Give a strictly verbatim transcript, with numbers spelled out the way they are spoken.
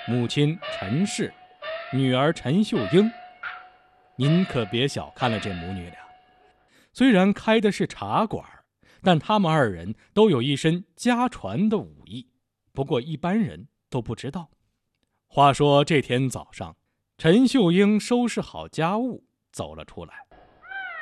母亲陈氏，女儿陈秀英。您可别小看了这母女俩，虽然开的是茶馆，但他们二人都有一身家传的武艺，不过一般人都不知道。话说这天早上，陈秀英收拾好家务走了出来，